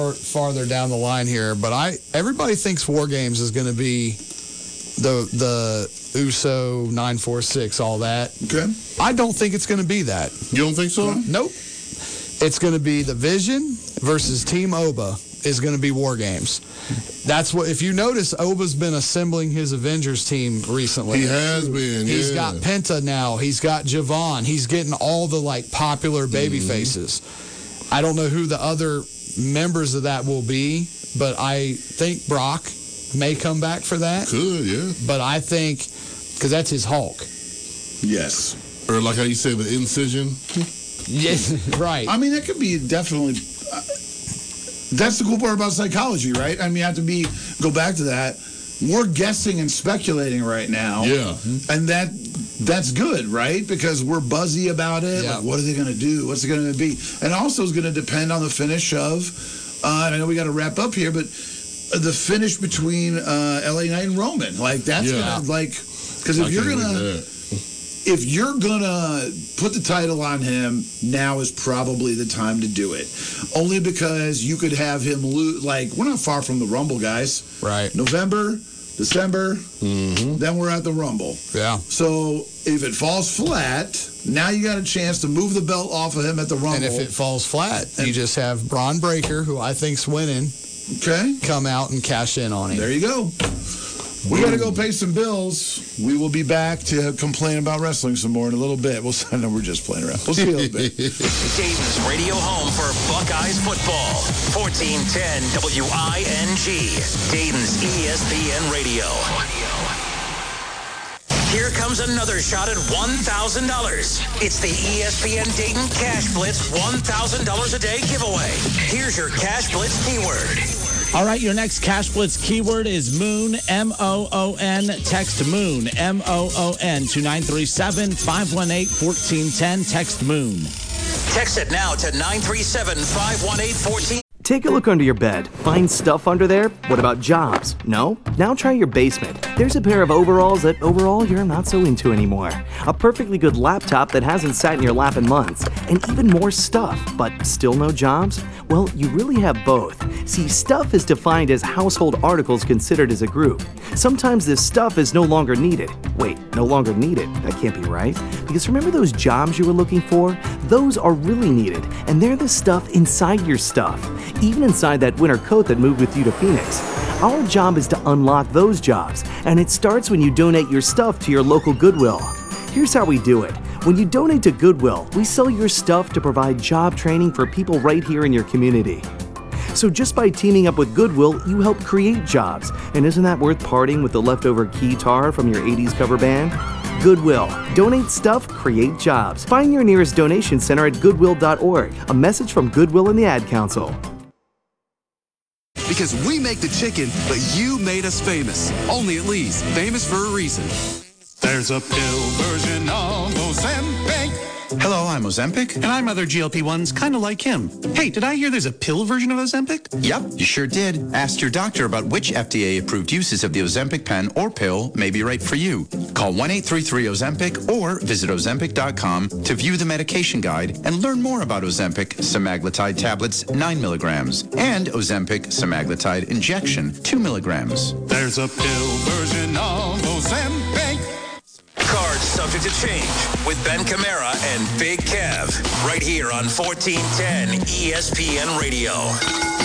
farther down the line here, but everybody thinks War Games is going to be the USO 946, all that. Okay. I don't think it's going to be that. You don't think so? Nope. It's going to be the Vision versus Team Oba is going to be War Games. That's what, if you notice, Oba's been assembling his Avengers team recently. He has been, He's got Penta now. He's got Javon. He's getting all the, popular baby faces. I don't know who the other members of that will be, but I think Brock may come back for that. Could, yeah. But I think, because that's his Hulk. Yes. Or like how you say, the incision. Yes, right. I mean, that could be definitely... that's the cool part about psychology, right? I mean, you have to go back to that. We're guessing and speculating right now. Yeah. And that's good, right? Because we're buzzy about it. Yeah. Like, what are they going to do? What's it going to be? And also it's going to depend on the finish of, and I know we got to wrap up here, but the finish between LA Knight and Roman. That's going to, because if you're gonna put the title on him, now is probably the time to do it. Only because you could have him lose. We're not far from the Rumble, guys. Right. November, December, then we're at the Rumble. Yeah. So if it falls flat, now you got a chance to move the belt off of him at the Rumble. And if it falls flat, you just have Braun Breaker, who I think's winning, come out and cash in on him. There you go. We got to go pay some bills. We will be back to complain about wrestling some more in a little bit. I know we're just playing around. We'll see you in a little bit. Dayton's radio home for Buckeyes football. 1410 WING. Dayton's ESPN Radio. Here comes another shot at $1,000. It's the ESPN Dayton Cash Blitz $1,000 a day giveaway. Here's your Cash Blitz keyword. All right, your next Cash Blitz keyword is Moon, M-O-O-N. Text Moon, M-O-O-N, to 937-518-1410. Text Moon. Text it now to 937-518-1410. Take a look under your bed. Find stuff under there? What about jobs? No? Now try your basement. There's a pair of overalls that overall you're not so into anymore. A perfectly good laptop that hasn't sat in your lap in months. And even more stuff, but still no jobs? Well, you really have both. See, stuff is defined as household articles considered as a group. Sometimes this stuff is no longer needed. Wait, no longer needed? That can't be right. Because remember those jobs you were looking for? Those are really needed, and they're the stuff inside your stuff. Even inside that winter coat that moved with you to Phoenix. Our job is to unlock those jobs, and it starts when you donate your stuff to your local Goodwill. Here's how we do it. When you donate to Goodwill, we sell your stuff to provide job training for people right here in your community. So just by teaming up with Goodwill, you help create jobs. And isn't that worth parting with the leftover keytar from your 80s cover band? Goodwill. Donate stuff, create jobs. Find your nearest donation center at goodwill.org. A message from Goodwill and the Ad Council. Because we make the chicken, but you made us famous. Only at Lee's. Famous for a reason. There's a pill version of Ozempic. Hello, I'm Ozempic. And I'm other GLP-1s, kind of like him. Hey, did I hear there's a pill version of Ozempic? Yep, you sure did. Ask your doctor about which FDA-approved uses of the Ozempic pen or pill may be right for you. Call 1-833-OZEMPIC or visit Ozempic.com to view the medication guide and learn more about Ozempic semaglutide tablets 9 milligrams and Ozempic semaglutide injection 2 milligrams. There's a pill version of Ozempic. Cards subject to change with Ben Camara and Big Kev right here on 1410 ESPN Radio.